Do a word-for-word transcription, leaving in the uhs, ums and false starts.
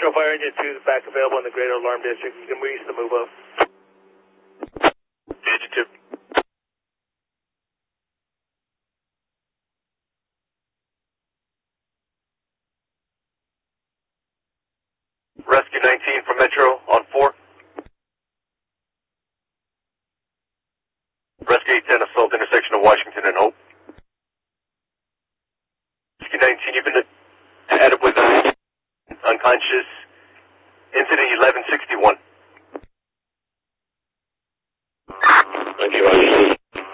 Metro Fire Engine two is back available in the Greater Alarm District. You can release the move up. Engine two. Rescue nineteen from Metro on four. Rescue eight ten, assault intersection of Washington and Hope. Rescue nineteen, you've been added with uh, unconscious. Incident eleven sixty-one. Thank you,